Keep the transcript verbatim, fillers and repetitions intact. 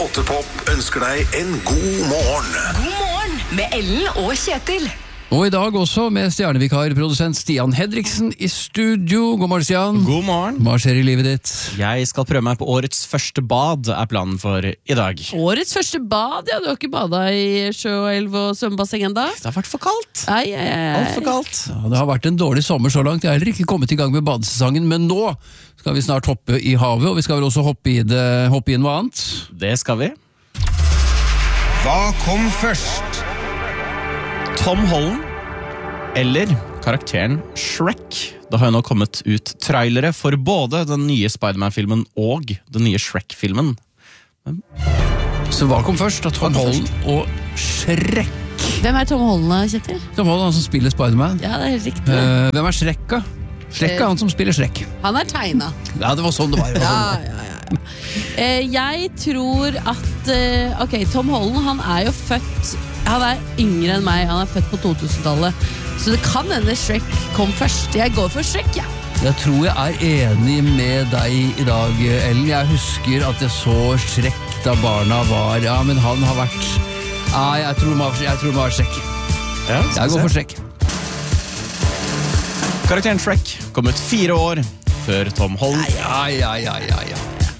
Pottepop ønsker deg en god morgen. God morgen med Ellen og Kjetil. Og i dag også med stjernevikarprodusent Stian Hedriksen i studio. God morgen, Stian. God morgen. Hva skjer i livet ditt? Jeg skal prøve meg på årets første bad, er planen for i dag. Årets første bad? Ja, du har ikke badet i sjø og elv og svømmebasseng enda? Det har vært for kaldt. Ai, ai, ai. Alt for kaldt. Ja, det har vært en dårlig sommer så langt. Jeg har heller ikke kommet i gang med badesesongen, men nå skal vi snart hoppe i havet, og vi skal vel også hoppe i, det, hoppe i noe annet. Det skal vi. Hva kom først? Tom Holland eller karakteren Shrek. Det har jo nå kommet ut trailere for både den nye Spider-Man-filmen og den nye Shrek-filmen. Men... Så hva kom først? Da Tom Holland og Shrek. Hvem er Tom Holland, Kjetil? Tom Holland, han som spiller Spider-Man. Ja, det er helt riktig. Uh, hvem er Shrek, da? Shrek er han som spiller Shrek. Han er tegnet. Ja, det var sånn det var. Det var sånn det var. Ja, ja, ja. Eh, jeg tror at eh, Ok, Tom Holland, han er jo født Han er yngre enn meg. Han er født på to tusen-tallet. Så det kan hende Shrek kom først. Jeg går for Shrek, ja. Jeg tror jeg er enig med deg i dag, Ellen. Jeg husker at jeg så Shrek da barna var. Ja, men han har vært Nei, jeg tror det må være Shrek. Ja, Jeg går for Shrek. Karakteren Shrek kom ut fire år før Tom Holland. Ja, ja, ja, ja, ja.